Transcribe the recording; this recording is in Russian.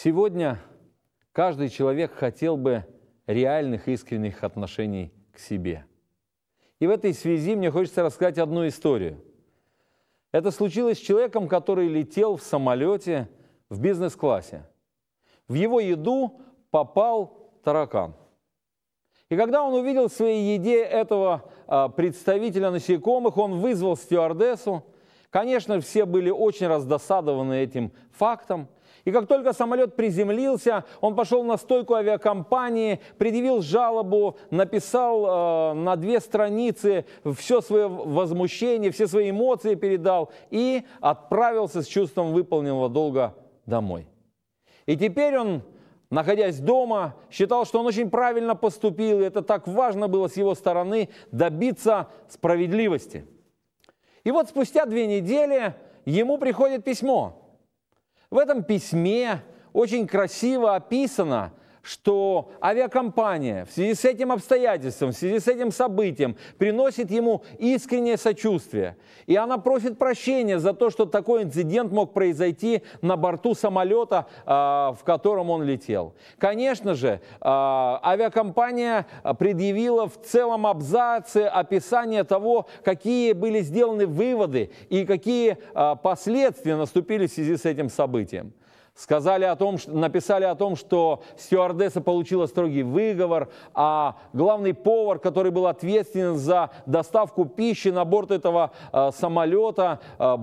Сегодня каждый человек хотел бы реальных искренних отношений к себе. И в этой связи мне хочется рассказать одну историю. Это случилось с человеком, который летел в самолете в бизнес-классе. В его еду попал таракан. И когда он увидел в своей еде этого представителя насекомых, он вызвал стюардессу. Конечно, все были очень раздосадованы этим фактом. И как только самолет приземлился, он пошел на стойку авиакомпании, предъявил жалобу, написал на 2 страницы все свое возмущение, все свои эмоции передал и отправился с чувством выполненного долга домой. И теперь он, находясь дома, считал, что он очень правильно поступил, и это так важно было с его стороны добиться справедливости. И вот спустя 2 недели ему приходит письмо. В этом письме очень красиво описано, что авиакомпания в связи с этим обстоятельством, в связи с этим событием приносит ему искреннее сочувствие. И она просит прощения за то, что такой инцидент мог произойти на борту самолета, в котором он летел. Конечно же, авиакомпания предъявила в целом абзаце описание того, какие были сделаны выводы и какие последствия наступили в связи с этим событием. Написали о том, что стюардесса получила строгий выговор, а главный повар, который был ответственен за доставку пищи на борт этого самолета,